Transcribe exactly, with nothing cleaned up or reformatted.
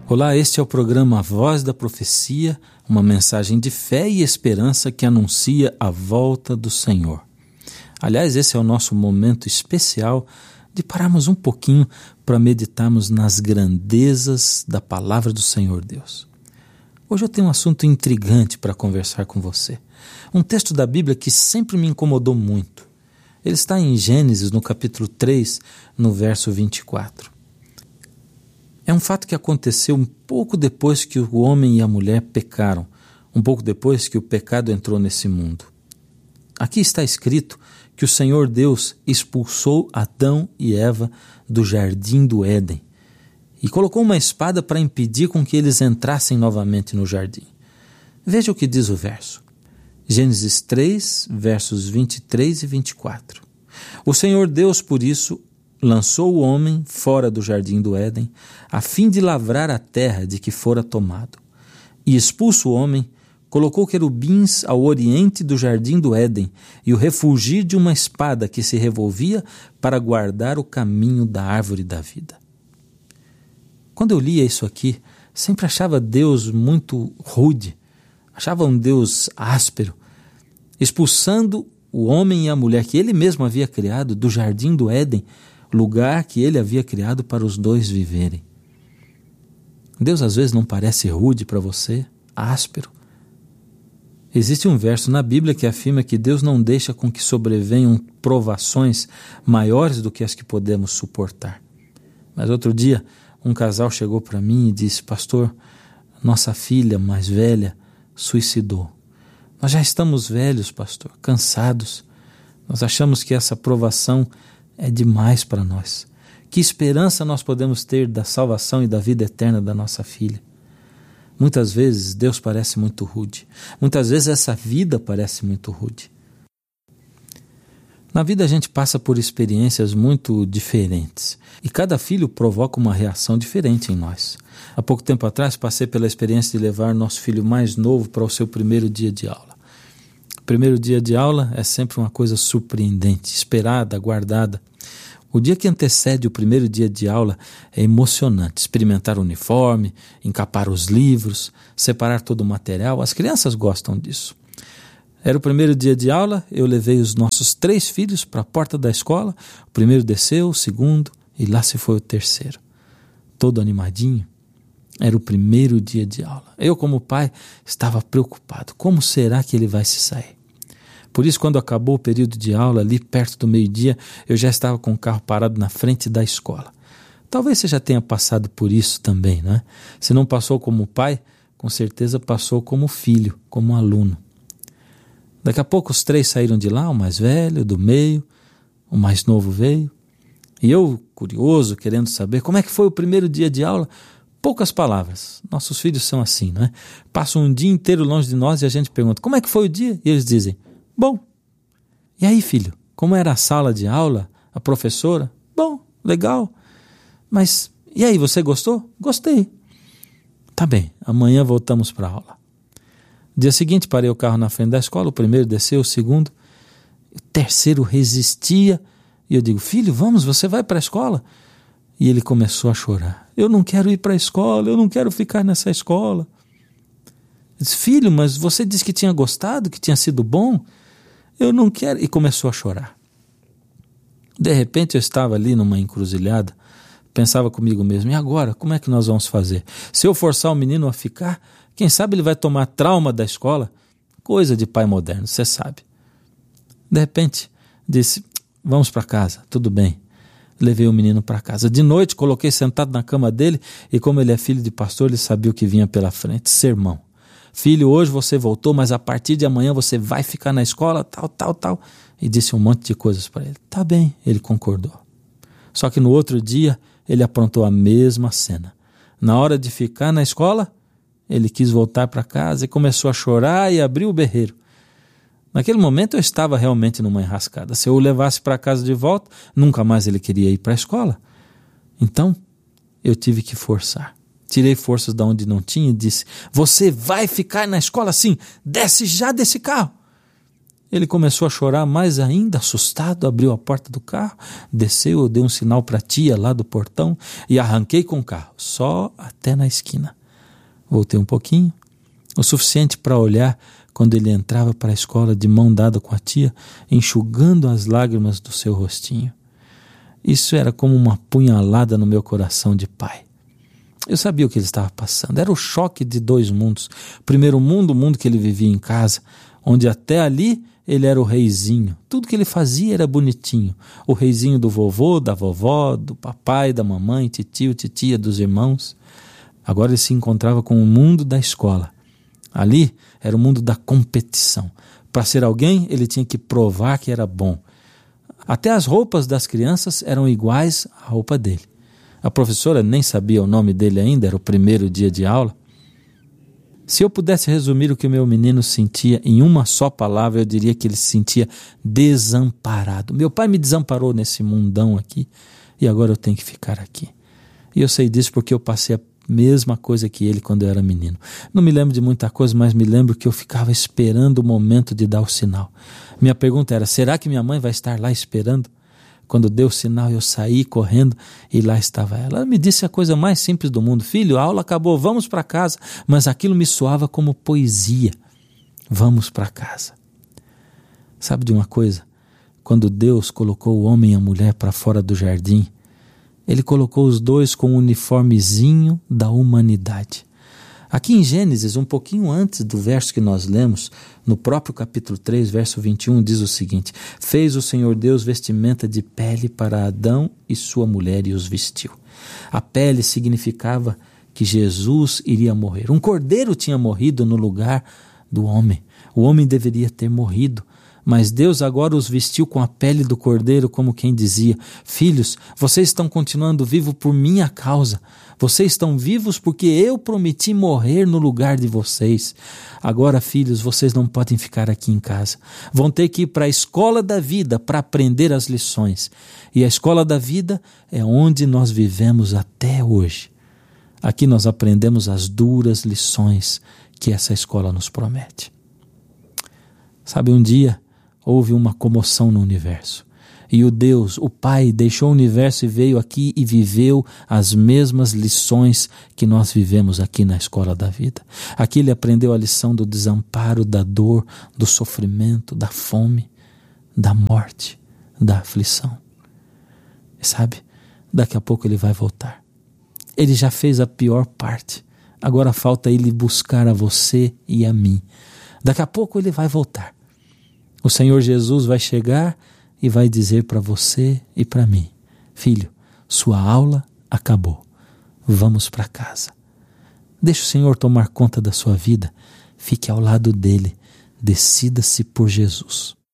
Olá, este é o programa Voz da Profecia, uma mensagem de fé e esperança que anuncia a volta do Senhor. Aliás, esse é o nosso momento especial de pararmos um pouquinho para meditarmos nas grandezas da palavra do Senhor Deus. Hoje eu tenho um assunto intrigante para conversar com você. Um texto da Bíblia que sempre me incomodou muito. Ele está em Gênesis, no capítulo três, no verso vinte e quatro. É um fato que aconteceu um pouco depois que o homem e a mulher pecaram, um pouco depois que o pecado entrou nesse mundo. Aqui está escrito que o Senhor Deus expulsou Adão e Eva do jardim do Éden e colocou uma espada para impedir com que eles entrassem novamente no jardim. Veja o que diz o verso. Gênesis três, versos vinte e três e vinte e quatro. O Senhor Deus, por isso, lançou o homem fora do jardim do Éden, a fim de lavrar a terra de que fora tomado. E expulso o homem, colocou querubins ao oriente do jardim do Éden e o refugio de uma espada que se revolvia para guardar o caminho da árvore da vida. Quando eu lia isso aqui, sempre achava Deus muito rude, achava um Deus áspero, expulsando o homem e a mulher que ele mesmo havia criado do jardim do Éden, lugar que ele havia criado para os dois viverem. Deus às vezes não parece rude para você, áspero. Existe um verso na Bíblia que afirma que Deus não deixa com que sobrevenham provações maiores do que as que podemos suportar. Mas outro dia, um casal chegou para mim e disse: pastor, nossa filha mais velha suicidou. Nós já estamos velhos, pastor, cansados. Nós achamos que essa provação é demais para nós. Que esperança nós podemos ter da salvação e da vida eterna da nossa filha? Muitas vezes Deus parece muito rude. Muitas vezes essa vida parece muito rude. Na vida a gente passa por experiências muito diferentes. E cada filho provoca uma reação diferente em nós. Há pouco tempo atrás passei pela experiência de levar nosso filho mais novo para o seu primeiro dia de aula. O primeiro dia de aula é sempre uma coisa surpreendente, esperada, aguardada. O dia que antecede o primeiro dia de aula é emocionante. Experimentar o uniforme, encapar os livros, separar todo o material. As crianças gostam disso. Era o primeiro dia de aula, eu levei os nossos três filhos para a porta da escola. O primeiro desceu, o segundo e lá se foi o terceiro. Todo animadinho. Era o primeiro dia de aula. Eu, como pai, estava preocupado. Como será que ele vai se sair? Por isso, quando acabou o período de aula, ali perto do meio-dia, eu já estava com o carro parado na frente da escola. Talvez você já tenha passado por isso também, não é? Se não passou como pai, com certeza passou como filho, como aluno. Daqui a pouco os três saíram de lá, o mais velho, do meio, o mais novo veio. E eu, curioso, querendo saber como é que foi o primeiro dia de aula, poucas palavras. Nossos filhos são assim, não é? Passam um dia inteiro longe de nós e a gente pergunta: como é que foi o dia? E eles dizem: bom. E aí, filho, como era a sala de aula, a professora? Bom, legal. Mas, e aí, você gostou? Gostei. Tá bem, amanhã voltamos para a aula. Dia seguinte, parei o carro na frente da escola, o primeiro desceu, o segundo, o terceiro resistia. E eu digo: filho, vamos, você vai para a escola? E ele começou a chorar. Eu não quero ir para a escola, eu não quero ficar nessa escola. Eu disse: filho, mas você disse que tinha gostado, que tinha sido bom. Eu não quero. E começou a chorar. De repente eu estava ali numa encruzilhada, pensava comigo mesmo: e agora, como é que nós vamos fazer? Se eu forçar o menino a ficar, quem sabe ele vai tomar trauma da escola? Coisa de pai moderno, você sabe. De repente, disse: vamos para casa, tudo bem. Levei o menino para casa. De noite, coloquei sentado na cama dele e, como ele é filho de pastor, ele sabia o que vinha pela frente. Sermão. Filho, hoje você voltou, mas a partir de amanhã você vai ficar na escola, tal, tal, tal. E disse um monte de coisas para ele. Tá bem, ele concordou. Só que no outro dia, ele aprontou a mesma cena. Na hora de ficar na escola, ele quis voltar para casa e começou a chorar e abriu o berreiro. Naquele momento eu estava realmente numa enrascada. Se eu o levasse para casa de volta, nunca mais ele queria ir para a escola. Então, eu tive que forçar. Tirei forças de onde não tinha e disse: você vai ficar na escola assim? Desce já desse carro. Ele começou a chorar mais ainda, assustado, abriu a porta do carro, desceu, eu dei um sinal para a tia lá do portão e arranquei com o carro, só até na esquina. Voltei um pouquinho, o suficiente para olhar quando ele entrava para a escola de mão dada com a tia, enxugando as lágrimas do seu rostinho. Isso era como uma punhalada no meu coração de pai. Eu sabia o que ele estava passando, era o choque de dois mundos. O primeiro mundo, o mundo que ele vivia em casa, onde até ali ele era o reizinho. Tudo que ele fazia era bonitinho. O reizinho do vovô, da vovó, do papai, da mamãe, titio, titia, dos irmãos. Agora ele se encontrava com o mundo da escola. Ali era o mundo da competição. Para ser alguém, ele tinha que provar que era bom. Até as roupas das crianças eram iguais à roupa dele. A professora nem sabia o nome dele ainda, era o primeiro dia de aula. Se eu pudesse resumir o que o meu menino sentia em uma só palavra, eu diria que ele se sentia desamparado. Meu pai me desamparou nesse mundão aqui e agora eu tenho que ficar aqui. E eu sei disso porque eu passei a mesma coisa que ele quando eu era menino. Não me lembro de muita coisa, mas me lembro que eu ficava esperando o momento de dar o sinal. Minha pergunta era, será que minha mãe vai estar lá esperando? Quando deu o sinal, eu saí correndo e lá estava ela. Ela me disse a coisa mais simples do mundo. Filho, a aula acabou, vamos para casa. Mas aquilo me soava como poesia. Vamos para casa. Sabe de uma coisa? Quando Deus colocou o homem e a mulher para fora do jardim, Ele colocou os dois com um uniformezinho da humanidade. Aqui em Gênesis, um pouquinho antes do verso que nós lemos, no próprio capítulo três, verso vinte e um, diz o seguinte: fez o Senhor Deus vestimenta de pele para Adão e sua mulher e os vestiu. A pele significava que Jesus iria morrer. Um cordeiro tinha morrido no lugar do homem. O homem deveria ter morrido. Mas Deus agora os vestiu com a pele do cordeiro, como quem dizia: filhos, vocês estão continuando vivos por minha causa. Vocês estão vivos porque eu prometi morrer no lugar de vocês. Agora, filhos, vocês não podem ficar aqui em casa. Vão ter que ir para a escola da vida para aprender as lições. E a escola da vida é onde nós vivemos até hoje. Aqui nós aprendemos as duras lições que essa escola nos promete. Sabe, um dia houve uma comoção no universo. E o Deus, o Pai, deixou o universo e veio aqui e viveu as mesmas lições que nós vivemos aqui na escola da vida. Aqui ele aprendeu a lição do desamparo, da dor, do sofrimento, da fome, da morte, da aflição. E sabe, daqui a pouco ele vai voltar. Ele já fez a pior parte. Agora falta ele buscar a você e a mim. Daqui a pouco ele vai voltar. O Senhor Jesus vai chegar e vai dizer para você e para mim: filho, sua aula acabou. Vamos para casa. Deixe o Senhor tomar conta da sua vida. Fique ao lado dele. Decida-se por Jesus.